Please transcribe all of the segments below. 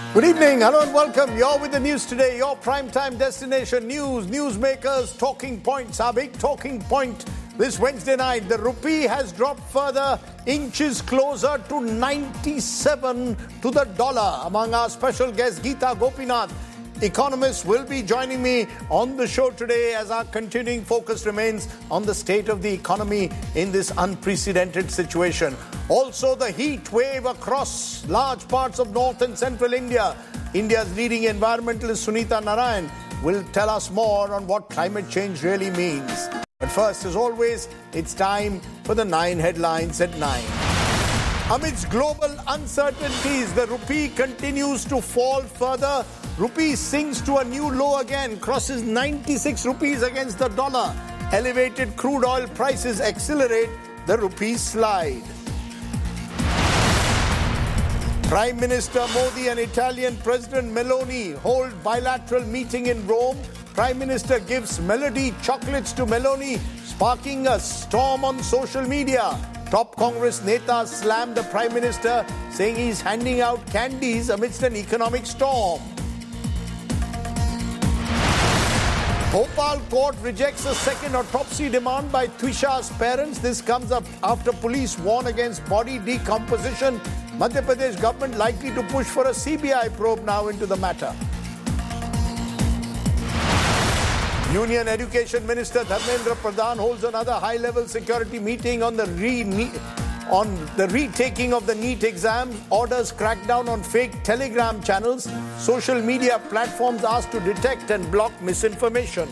Good evening, hello and welcome. You're with the news today, your primetime destination. News, newsmakers, talking points. Our big talking point this Wednesday night. The rupee has dropped further, inches closer to 97 to the dollar. Among our special guests, Geeta Gopinath, economist, will be joining me on the show today as our continuing focus remains on the state of the economy in this unprecedented situation. Also, the heat wave across large parts of north and central India. India's leading environmentalist Sunita Narayan will tell us more on what climate change really means. But first, as always, it's time for the 9 headlines at 9. Amidst global uncertainties, the rupee continues to fall further. Rupee sinks to a new low again, crosses 96 rupees against the dollar. Elevated crude oil prices accelerate the rupee slide. Prime Minister Modi and Italian President Meloni hold bilateral meeting in Rome. Prime Minister gives Melody chocolates to Meloni, sparking a storm on social media. Top Congress Netas slammed the Prime Minister, saying he's handing out candies amidst an economic storm. Bhopal court rejects a second autopsy demand by Twisha's parents. This comes up after police warn against body decomposition. Madhya Pradesh government likely to push for a CBI probe now into the matter. Union Education Minister Dharmendra Pradhan holds another high-level security meeting on the retaking of the NEET exams, orders crackdown on fake Telegram channels, social media platforms asked to detect and block misinformation.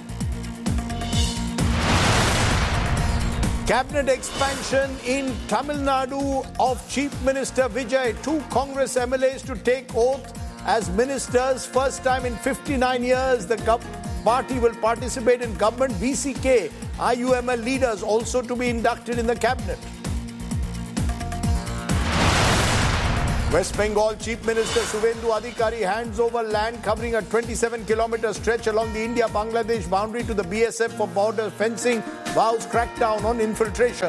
Cabinet expansion in Tamil Nadu of Chief Minister Vijay. 2 Congress MLAs to take oath as ministers. First time in 59 years, the party will participate in government. VCK, IUML leaders also to be inducted in the cabinet. West Bengal Chief Minister Suvendu Adhikari hands over land covering a 27-kilometer stretch along the India-Bangladesh boundary to the BSF for border fencing, vows crackdown on infiltration.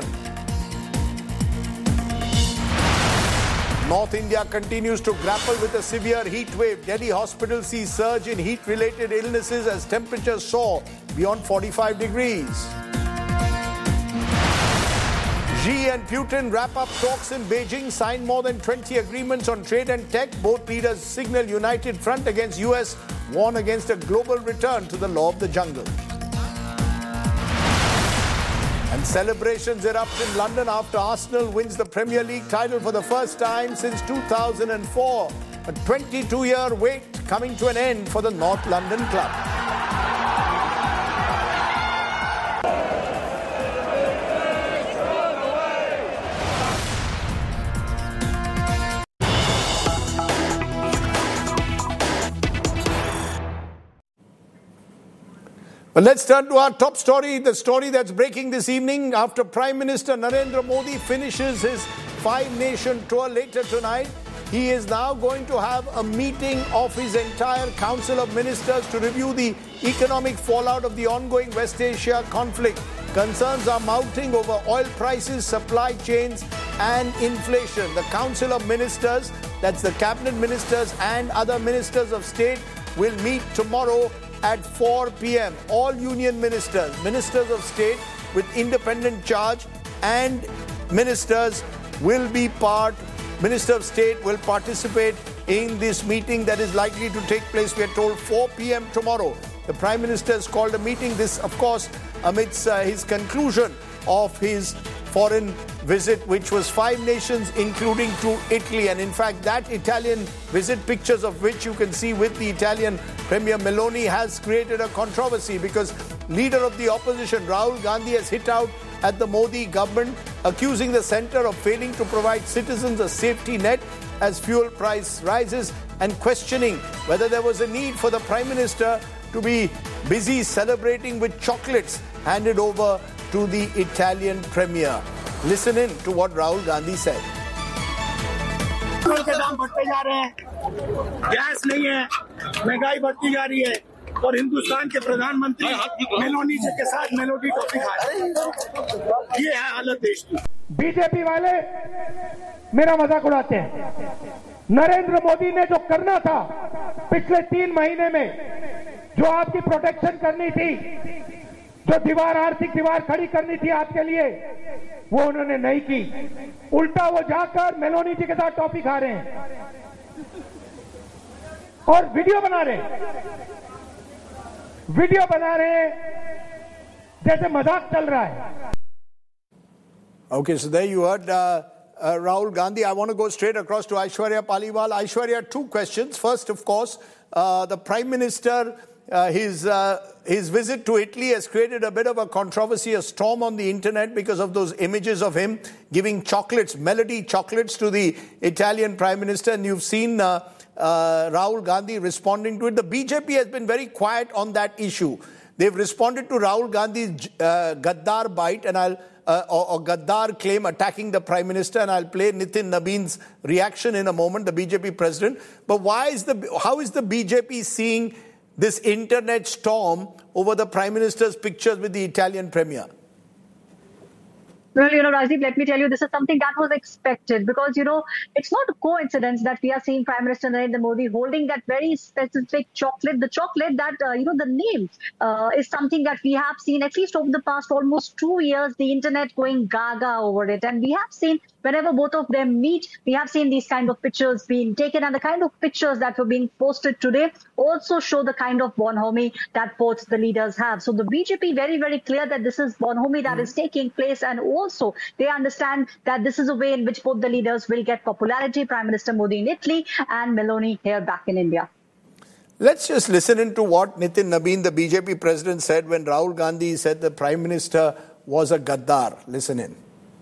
North India continues to grapple with a severe heat wave. Delhi hospitals see surge in heat-related illnesses as temperatures soar beyond 45 degrees. Xi and Putin wrap up talks in Beijing, sign more than 20 agreements on trade and tech. Both leaders signal united front against US, warn against a global return to the law of the jungle. And celebrations erupt in London after Arsenal wins the Premier League title for the first time since 2004. A 22-year wait coming to an end for the North London club. But let's turn to our top story, the story that's breaking this evening after Prime Minister Narendra Modi finishes his 5-nation tour later tonight. He is now going to have a meeting of his entire Council of Ministers to review the economic fallout of the ongoing West Asia conflict. Concerns are mounting over oil prices, supply chains and inflation. The Council of Ministers, that's the cabinet ministers and other ministers of state, will meet tomorrow at 4 p.m. All union ministers, ministers of state with independent charge and ministers will be Minister of State will participate in this meeting that is likely to take place, we are told, 4 p.m. tomorrow. The Prime Minister has called a meeting, this of course amidst his conclusion of his foreign visit, which was 5 nations including to Italy. And in fact, that Italian visit, pictures of which you can see with the Italian Premier Meloni, has created a controversy because leader of the opposition Rahul Gandhi has hit out at the Modi government, accusing the centre of failing to provide citizens a safety net as fuel price rises and questioning whether there was a need for the Prime Minister to be busy celebrating with chocolates handed over to the Italian Premier. Listen in to what Rahul Gandhi said. के दाम बढ़ते जा रहे हैं, gas नहीं है, महंगाई बढ़ती जा रही है और हिंदुस्तान के प्रधानमंत्री मेलोनी जी के साथ मेलोडी टॉफी खा रहे हैं। ये है हालत देश की। बीजेपी वाले मेरा मजाक उड़ाते हैं, नरेंद्र मोदी ने जो करना था पिछले 3 महीने में, जो आपकी प्रोटेक्शन करनी थी, जो दीवार, आर्थिक दीवार खड़ी करनी थी आपके लिए, वो उन्होंने नहीं की। उल्टा वो जाकर मेलोनी जी के साथ टॉफी खा रहे हैं और वीडियो बना रहे हैं जैसे मजाक चल रहा है। Okay, so there you heard Rahul Gandhi. I want to go straight across to Aishwarya Paliwal. Aishwarya, 2 questions. First, of course, the Prime Minister, his visit to Italy has created a bit of a controversy, a storm on the internet because of those images of him giving chocolates, Melody chocolates to the Italian Prime Minister. And you've seen Rahul Gandhi responding to it. The BJP has been very quiet on that issue. They've responded to Rahul Gandhi's Gaddar bite and or Gaddar claim attacking the Prime Minister, and I'll play Nitin Nabeen's reaction in a moment, the BJP president. But how is the BJP seeing this internet storm over the Prime Minister's pictures with the Italian Premier? Well, Rajdeep, let me tell you, this is something that was expected because, it's not a coincidence that we are seeing Prime Minister Narendra Modi holding that very specific chocolate, the chocolate that, the name is something that we have seen at least over the past almost 2 years, the internet going gaga over it. And we have seen whenever both of them meet, we have seen these kind of pictures being taken, and the kind of pictures that were being posted today also show the kind of bonhomie that both the leaders have. So the BJP very, very clear that this is bonhomie that is taking place, and also they understand that this is a way in which both the leaders will get popularity, Prime Minister Modi in Italy and Meloni here back in India. Let's just listen into what Nitin Nabeen, the BJP president, said when Rahul Gandhi said the Prime Minister was a Gaddar. Listen in.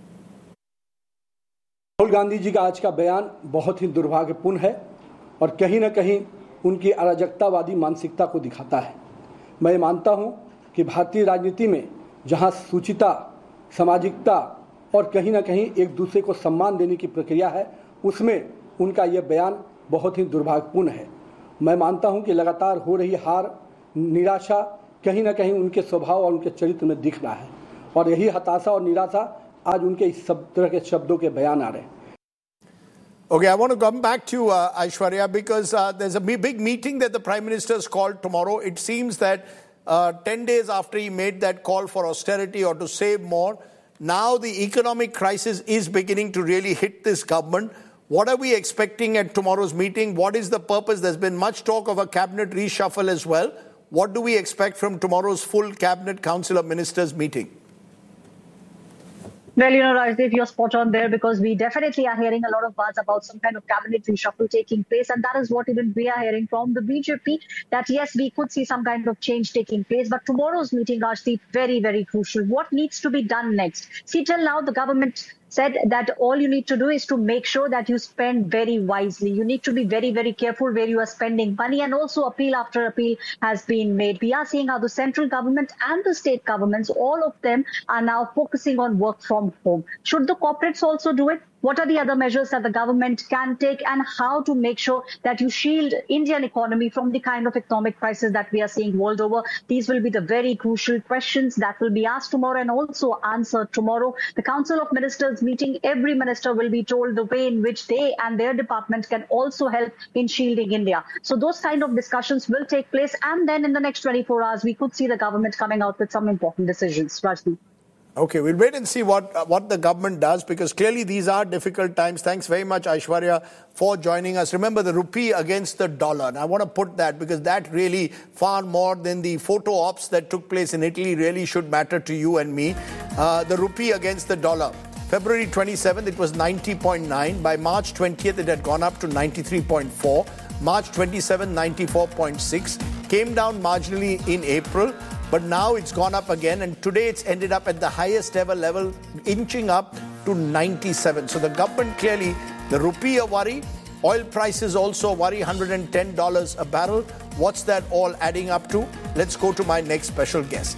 Rahul Gandhi ji का आज का बयान बहुत ही दुर्भाग्यपूर्ण है और कहीं न कहीं उनकी अराजकतावादी मानसिकता को दिखाता है। मैं मानता हूं कि भारतीय राजनीति में जहां सूचिता, सामाजिकता और कहीं न कहीं एक दूसरे को सम्मान देने की प्रक्रिया है, उसमें उनका यह बयान बहुत ही दुर्भाग्यपूर्ण है। मैं मानता हूं कि लगातार हो रही हार, निराशा कहीं न कहीं उनके स्वभाव और उनके चरित्र में दिख रहा है और यही हताशा और निराशा आज उनके इस सब तरह के शब्दों के बयान आ रहे हैं। Okay, I want to come back to Aishwarya because there's a big meeting that the Prime Minister has called tomorrow. It seems that 10 days after he made that call for austerity or to save more, now the economic crisis is beginning to really hit this government. What are we expecting at tomorrow's meeting? What is the purpose? There's been much talk of a cabinet reshuffle as well. What do we expect from tomorrow's full Cabinet Council of Ministers meeting? Well, Rajdeep, you're spot on there because we definitely are hearing a lot of buzz about some kind of cabinet reshuffle taking place. And that is what even we are hearing from the BJP, that yes, we could see some kind of change taking place. But tomorrow's meeting, Rajdeep, very, very crucial. What needs to be done next? See, till now, the government said that all you need to do is to make sure that you spend very wisely. You need to be very, very careful where you are spending money, and also appeal after appeal has been made. We are seeing how the central government and the state governments, all of them are now focusing on work from home. Should the corporates also do it? What are the other measures that the government can take, and how to make sure that you shield Indian economy from the kind of economic crisis that we are seeing world over? These will be the very crucial questions that will be asked tomorrow and also answered tomorrow. The Council of Ministers meeting, every minister will be told the way in which they and their department can also help in shielding India. So those kind of discussions will take place, and then in the next 24 hours, we could see the government coming out with some important decisions. Rajdeep. Okay, we'll wait and see what the government does, because clearly these are difficult times. Thanks very much, Aishwarya, for joining us. Remember the rupee against the dollar. And I want to put that because that really, far more than the photo ops that took place in Italy, really should matter to you and me. The rupee against the dollar. February 27th, it was 90.9. By March 20th, it had gone up to 93.4. March 27th, 94.6. Came down marginally in April. But now it's gone up again, and today it's ended up at the highest ever level, inching up to 97. So the government clearly, the rupee a worry, oil prices also a worry, $110 a barrel. What's that all adding up to? Let's go to my next special guest.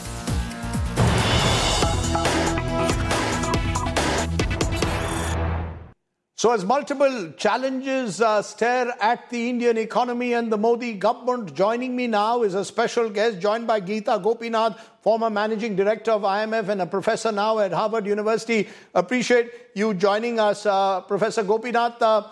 So as multiple challenges stare at the Indian economy and the Modi government, joining me now is a special guest joined by Geeta Gopinath, former managing director of IMF and a professor now at Harvard University. Appreciate you joining us, Professor Gopinath.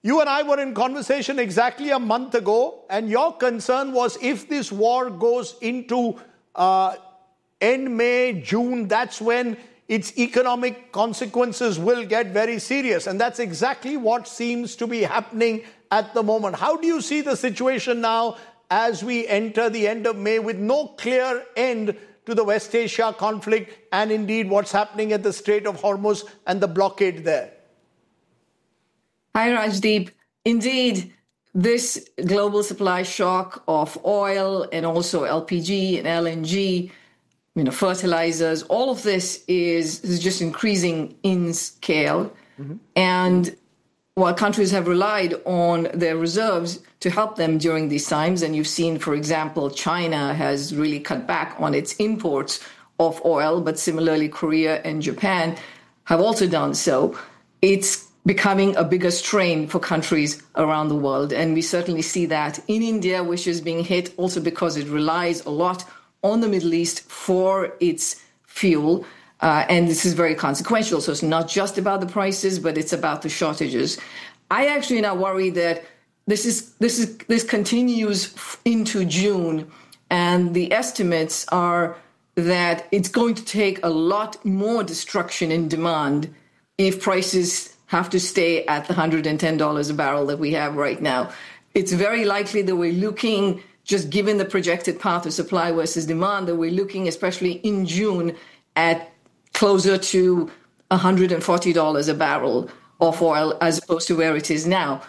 You and I were in conversation exactly a month ago, and your concern was if this war goes into end May, June, that's when its economic consequences will get very serious. And that's exactly what seems to be happening at the moment. How do you see the situation now as we enter the end of May with no clear end to the West Asia conflict and indeed what's happening at the Strait of Hormuz and the blockade there? Hi, Rajdeep. Indeed, this global supply shock of oil and also LPG and LNG, fertilizers, all of this is just increasing in scale. Mm-hmm. And while countries have relied on their reserves to help them during these times, and you've seen, for example, China has really cut back on its imports of oil, but similarly Korea and Japan have also done so. It's becoming a bigger strain for countries around the world. And we certainly see that in India, which is being hit also because it relies a lot on the Middle East for its fuel. And this is very consequential. So it's not just about the prices, but it's about the shortages. I actually now worry that this continues into June. And the estimates are that it's going to take a lot more destruction in demand if prices have to stay at the $110 a barrel that we have right now. It's very likely that we're looking, just given the projected path of supply versus demand, that we're looking, especially in June, at closer to $140 a barrel of oil as opposed to where it is now.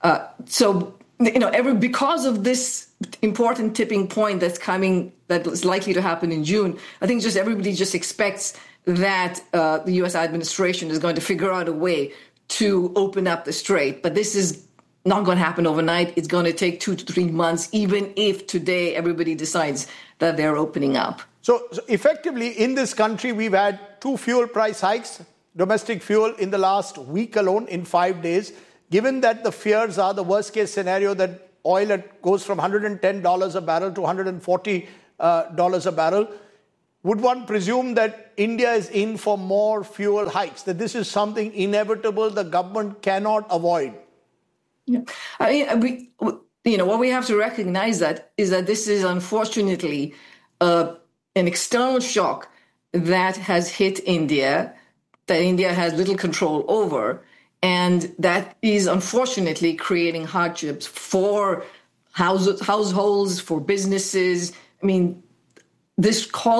Because of this important tipping point that is likely to happen in June, I think everybody expects that the U.S. administration is going to figure out a way to open up the strait. But this is not going to happen overnight. It's going to take 2 to 3 months, even if today everybody decides that they're opening up. So effectively, in this country, we've had 2 fuel price hikes, domestic fuel, in the last week alone, in 5 days. Given that the fears are the worst-case scenario that oil goes from $110 a barrel to $140 a barrel, would one presume that India is in for more fuel hikes, that this is something inevitable the government cannot avoid? Yeah. What we have to recognize is that this is unfortunately an external shock that has hit India, that India has little control over, and that is unfortunately creating hardships for households, for businesses. This call